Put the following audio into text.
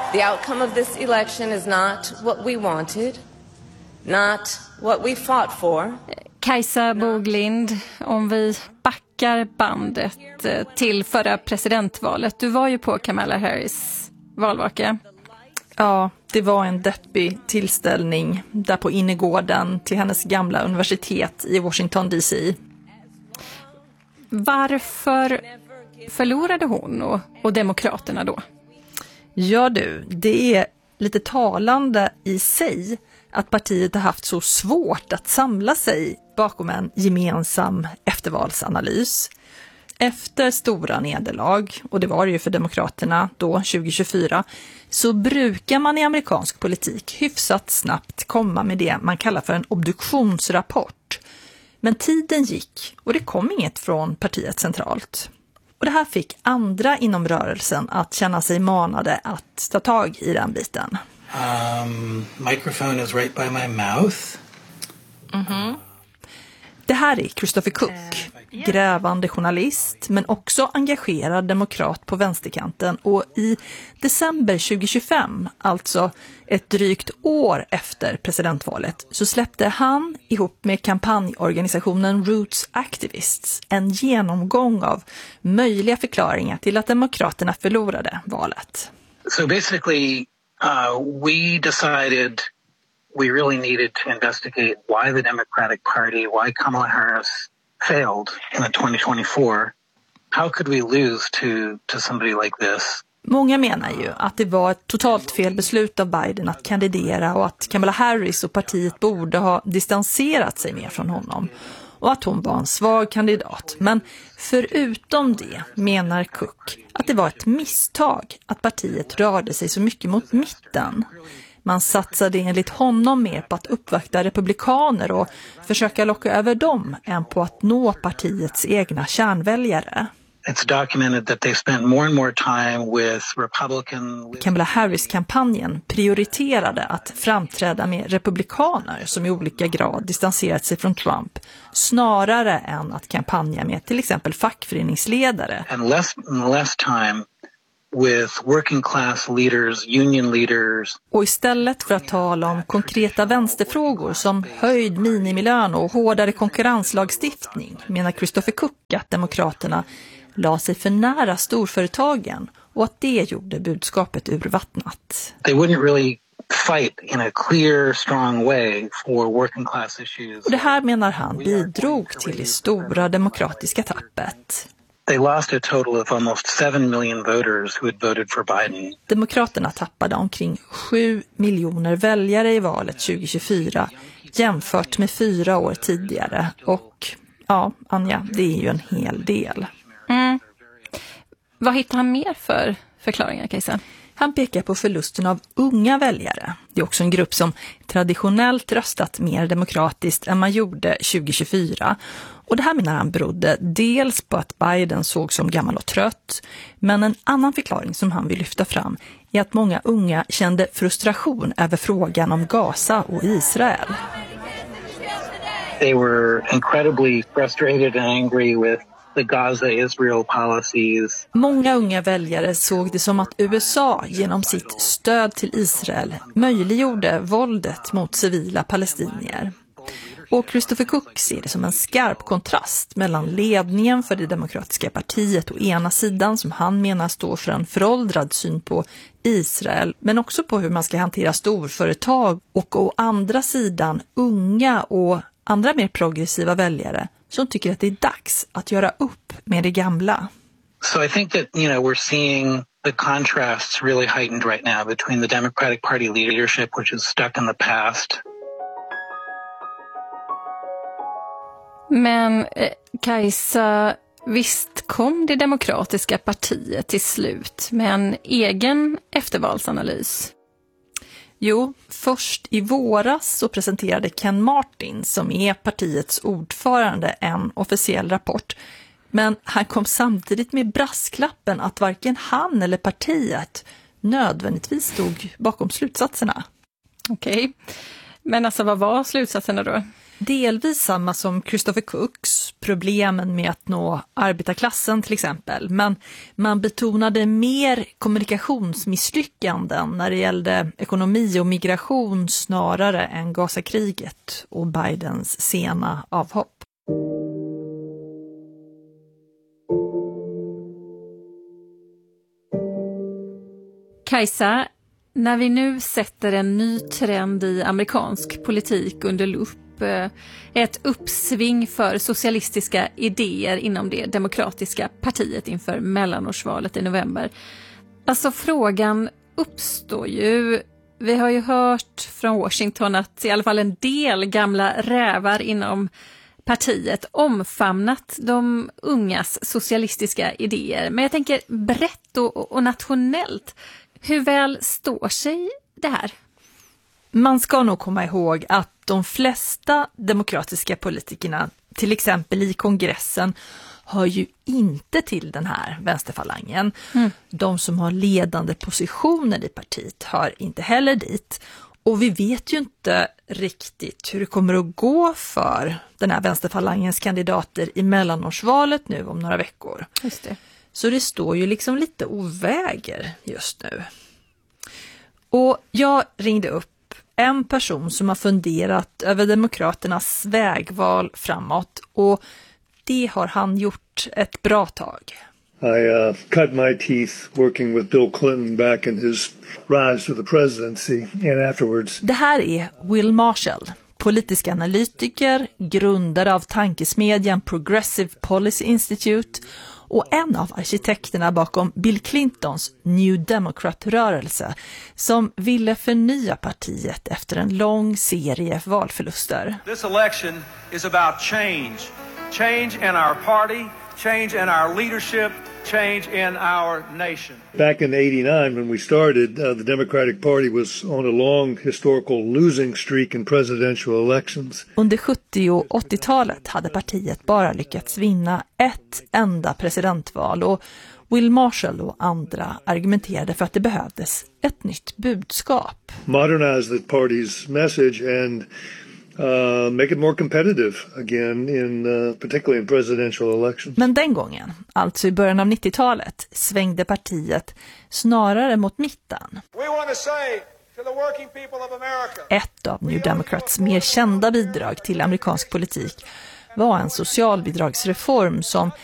The outcome of this election is not what we wanted, not what we fought for. Kajsa Boglind, om vi backar bandet till förra presidentvalet. Du var ju på Kamala Harris valvaka. Ja, det var en deppig tillställning där på innergården till hennes gamla universitet i Washington DC. Varför förlorade hon och demokraterna då? Ja du, det är lite talande i sig att partiet har haft så svårt att samla sig bakom en gemensam eftervalsanalys. Efter stora nederlag, och det var det ju för demokraterna då 2024, så brukar man i amerikansk politik hyfsat snabbt komma med det man kallar för en obduktionsrapport. Men tiden gick och det kom inget från partiet centralt. Och det här fick andra inom rörelsen att känna sig manade att ta tag i den biten. Microphone is right by my mouth. Det här är Christopher Cook, grävande journalist men också engagerad demokrat på vänsterkanten, och i december 2025, alltså ett drygt år efter presidentvalet, så släppte han ihop med kampanjorganisationen Roots Activists en genomgång av möjliga förklaringar till att demokraterna förlorade valet. So basically, we decided we really needed to investigate why the Democratic Party, why Kamala Harris failed in the 2024. How could we lose to somebody like this? Många menar ju att det var ett totalt fel beslut av Biden att kandidera och att Kamala Harris och partiet borde ha distanserat sig mer från honom och att hon var en svag kandidat. Men förutom det menar Cook att det var ett misstag att partiet rörde sig så mycket mot mitten. Man satsade enligt honom mer på att uppvakta republikaner och försöka locka över dem än på att nå partiets egna kärnväljare. It's documented that they spent more and more time with Republican... Kamala Harris-kampanjen prioriterade att framträda med republikaner som i olika grad distanserat sig från Trump, snarare än att kampanja med till exempel fackföreningsledare. And less time with working class leaders, union leaders. Och istället för att tala om konkreta vänsterfrågor som höjd minimilön och hårdare konkurrenslagstiftning, menar Christopher Cook att demokraterna la sig för nära storföretagen och att det gjorde budskapet urvattnat. They wouldn't really fight in a clear, strong way for working class issues. Och det här menar han bidrog till det stora demokratiska tappet. They lost a total of almost 7 million voters who had voted for Biden. Demokraterna tappade omkring 7 miljoner väljare i valet 2024 jämfört med 4 år tidigare. Och ja, Anja, det är ju en hel del. Vad hittar han mer för förklaringar, Kajsa? Han pekar på förlusten av unga väljare. Det är också en grupp som traditionellt röstat mer demokratiskt än man gjorde 2024. Och det här menar han berodde dels på att Biden såg som gammal och trött. Men en annan förklaring som han vill lyfta fram är att många unga kände frustration över frågan om Gaza och Israel. They were incredibly frustrated and angry with the Gaza-Israel policies. Många unga väljare såg det som att USA genom sitt stöd till Israel möjliggjorde våldet mot civila palestinier. Och Christopher Cook ser det som en skarp kontrast mellan ledningen för det demokratiska partiet å ena sidan, som han menar står för en föråldrad syn på Israel, men också på hur man ska hantera storföretag, och å andra sidan unga och andra mer progressiva väljare som tycker att det är dags att göra upp med det gamla. So I think that, we're seeing the contrasts really heightened right now between the Democratic Party leadership, which is stuck in the past. Men Kajsa, visst kom det demokratiska partiet till slut med en egen eftervalsanalys? Jo, först i våras så presenterade Ken Martin, som är partiets ordförande, en officiell rapport. Men han kom samtidigt med brasklappen att varken han eller partiet nödvändigtvis stod bakom slutsatserna. Okej. Men alltså, vad var slutsatserna då? Delvis samma som Christopher Cooks, problemen med att nå arbetarklassen till exempel. Men man betonade mer kommunikationsmisslyckanden när det gällde ekonomi och migration snarare än Gazakriget och Bidens sena avhopp. Kajsa, när vi nu sätter en ny trend i amerikansk politik under lupp, ett uppsving för socialistiska idéer inom det demokratiska partiet inför mellanårsvalet i november. Alltså frågan uppstår ju, vi har ju hört från Washington att i alla fall en del gamla rävar inom partiet omfamnat de ungas socialistiska idéer. Men jag tänker brett och nationellt, hur väl står sig det här? Man ska nog komma ihåg att de flesta demokratiska politikerna, till exempel i kongressen, hör ju inte till den här vänsterfalangen. De som har ledande positioner i partiet hör inte heller dit. Och vi vet ju inte riktigt hur det kommer att gå för den här vänsterfalangens kandidater i mellanårsvalet nu om några veckor. Just det. Så det står ju liksom lite oväger just nu. Och jag ringde upp en person som har funderat över demokraternas vägval framåt, och det har han gjort ett bra tag. I cut my teeth working with Bill Clinton back in his rise to the presidency and afterwards. Det här är Will Marshall, politisk analytiker, grundare av tankesmedjan Progressive Policy Institute och en av arkitekterna bakom Bill Clintons New Democrat-rörelse som ville förnya partiet efter en lång serie valförluster. This election is about change. Change in our party, change in our leadership, change in our nation. Back in 89 when we started, the Democratic Party was on a long historical losing streak in presidential elections. Under 70- och 80-talet hade partiet bara lyckats vinna ett enda presidentval, och Will Marshall och andra argumenterade för att det behövdes ett nytt budskap. Modernize the party's message and make it more competitive again, particularly in presidential elections. Men den gången, alltså i början av 90-talet, svängde partiet snarare mot mitten. Ett av New Democrats mer kända bidrag till amerikansk politik var en socialbidragsreform som